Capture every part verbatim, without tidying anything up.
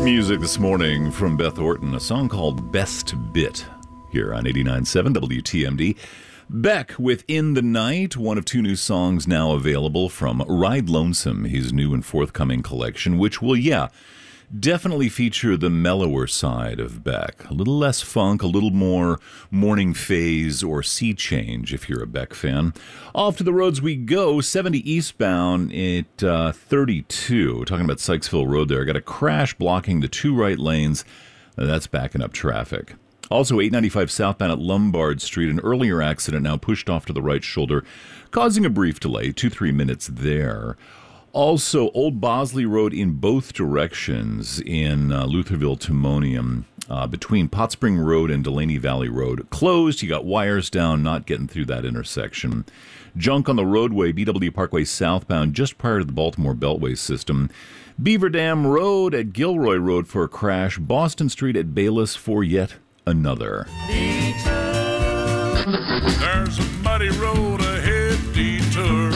Music this morning from Beth Orton, a song called Best Bit, here on eighty-nine point seven W T M D. Beck with In the Night, one of two new songs now available from Ride Lonesome, his new and forthcoming collection, which will, yeah, definitely feature the mellower side of Beck. A little less funk, a little more morning phase or sea change if you're a Beck fan. Off to the roads we go, seventy eastbound at uh, thirty-two. We're talking about Sykesville Road there. Got a crash blocking the two right lanes. Uh, that's backing up traffic. Also, eight ninety-five southbound at Lombard Street, an earlier accident now pushed off to the right shoulder, causing a brief delay, two, three minutes there. Also, Old Bosley Road in both directions in uh, Lutherville, Timonium, uh, between Pot Spring Road and Delaney Valley Road. Closed. You got wires down, not getting through that intersection. Junk on the roadway, B W Parkway southbound, just prior to the Baltimore Beltway system. Beaver Dam Road at Gilroy Road for a crash. Boston Street at Bayless for yet another. Detour. There's a muddy road ahead, detour.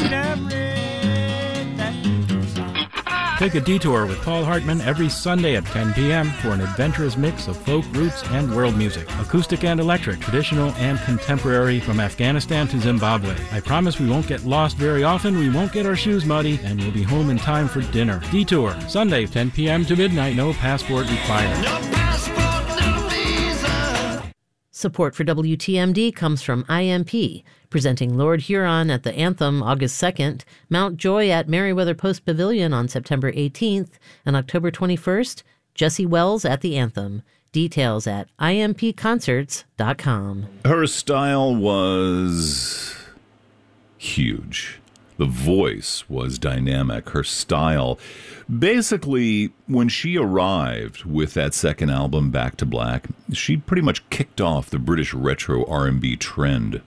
Take a detour with Paul Hartman every Sunday at ten p.m. for an adventurous mix of folk, roots, and world music. Acoustic and electric, traditional and contemporary, from Afghanistan to Zimbabwe. I promise we won't get lost very often, we won't get our shoes muddy, and we'll be home in time for dinner. Detour, Sunday, ten p.m. to midnight, no passport required. No passport, no visa. Support for W T M D comes from I M P, presenting Lord Huron at the Anthem August second, Mount Joy at Merriweather Post Pavilion on September eighteenth, and October twenty-first, Jesse Wells at the Anthem. Details at I M P concerts dot com. Her style was huge. The voice was dynamic. Her style, basically, when she arrived with that second album, Back to Black, she pretty much kicked off the British retro R and B trend.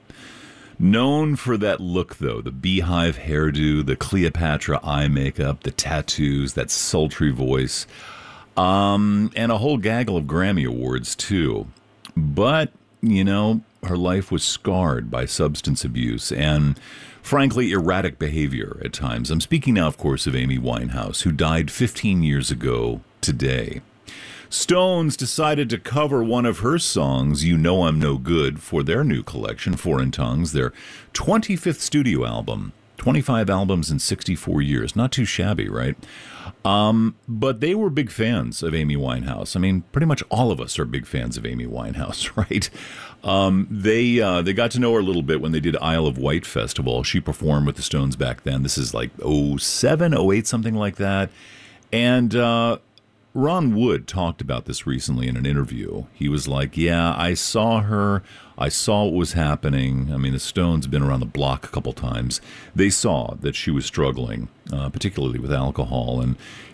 Known for that look, though, the beehive hairdo, the Cleopatra eye makeup, the tattoos, that sultry voice, um, and a whole gaggle of Grammy Awards, too. But, you know, her life was scarred by substance abuse and, frankly, erratic behavior at times. I'm speaking now, of course, of Amy Winehouse, who died fifteen years ago today. Stones decided to cover one of her songs, You Know I'm No Good, for their new collection, Foreign Tongues, their twenty-fifth studio album. twenty-five albums in sixty-four years. Not too shabby, right? Um, but they were big fans of Amy Winehouse. I mean, pretty much all of us are big fans of Amy Winehouse, right? Um, they uh, they got to know her a little bit when they did Isle of Wight Festival. She performed with the Stones back then. This is like oh seven, oh eight, something like that. And uh, Ron Wood talked about this recently in an interview. He was like, yeah, I saw her. I saw what was happening. I mean, the Stones have been around the block a couple times. They saw that she was struggling, uh, particularly with alcohol. And